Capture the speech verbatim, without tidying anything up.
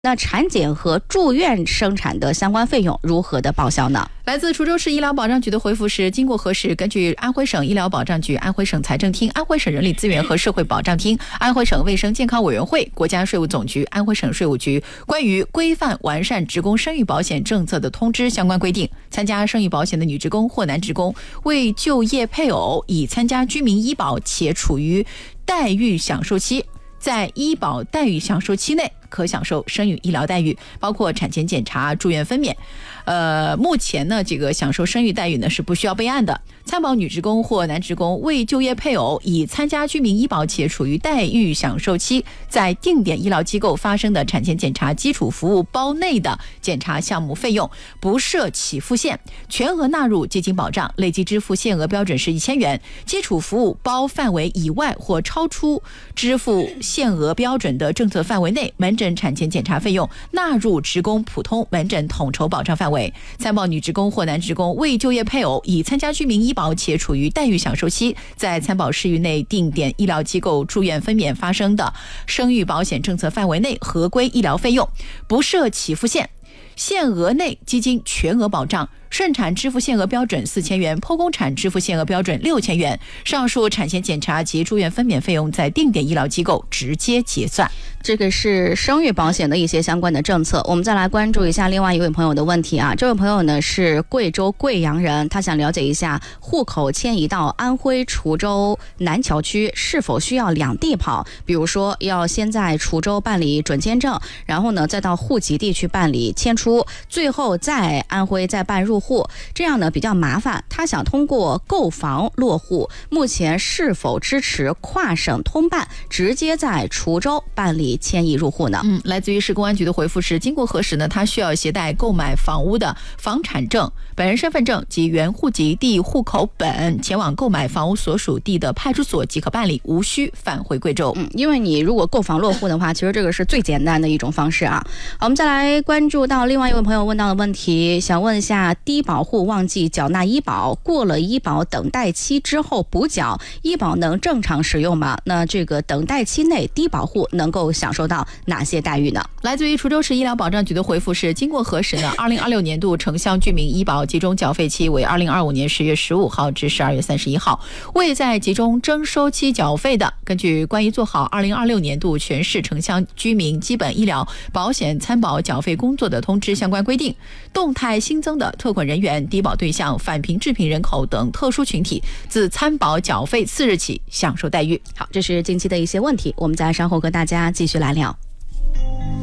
那产检和住院生产的相关费用如何的报销呢？ 来自滁州市医疗保障局的回复是，经过核实，根据安徽省医疗保障局、安徽省财政厅、安徽省人力资源和社会保障厅、安徽省卫生健康委员会、国家税务总局、安徽省税务局关于规范完善职工生育保险政策的通知相关规定，参加生育保险的女职工或男职工为就业配偶已参加居民医保且处于待遇享受期，在医保待遇享受期内可享受生育医疗待遇，包括产前检查、住院分娩。呃，目前呢，这个享受生育待遇呢是不需要备案的。参保女职工或男职工为就业配偶已参加居民医保且处于待遇享受期，在定点医疗机构发生的产前检查基础服务包内的检查项目费用不设起付线，全额纳入基金保障，累计支付限额标准是一千元。基础服务包范围以外或超出支付限额标准的政策范围内，门诊产前检查费用纳入职工普通门诊统筹保障范围。参保女职工或男职工为就业配偶已参加居民医保且处于待遇享受期，在参保市域内定点医疗机构住院分娩发生的生育保险政策范围内合规医疗费用不设起付线，限额内基金全额保障，顺产支付限额标准四千元，剖宫产支付限额标准六千元。上述产前检查及住院分娩费用在定点医疗机构直接结算。 这个是生育保险的一些相关的政策。我们再来关注一下另外一位朋友的问题啊，这位朋友呢是贵州贵阳人，他想了解一下户口迁移到安徽滁州南桥区是否需要两地跑，比如说要先在滁州办理准签证，然后呢再到户籍地去办理迁出，最后在安徽再办入户，这样呢比较麻烦。他想通过购房落户，目前是否支持跨省通办，直接在滁州办理迁移入户呢？ 嗯，来自于市公安局的回复是，经过核实呢，他需要携带购买房屋的房产证、本人身份证及原户籍地户口本，前往购买房屋所属地的派出所即可办理，无需返回贵州。 嗯，因为你如果购房落户的话，其实这个是最简单的一种方式啊。好，我们再来关注到另外一位朋友问到的问题，想问一下，低保户忘记缴纳医保，过了医保等待期之后补缴，医保能正常使用吗？那这个等待期内低保户能够享受到哪些待遇呢？ 来自于滁州市医疗保障局的回复是，经过核实呢，二零二六年度城乡居民医保集中缴费期为二零二五年十月十五号至十二月三十一号，未在集中征收期缴费的，根据关于做好二零二六年度全市城乡居民基本医疗保险参保缴费工作的通知相关规定，动态新增的特困人员、低保对象、返贫致贫人口等特殊群体，自参保缴费次日起享受待遇。 好，这是近期的一些问题，我们在稍后和大家继续来聊。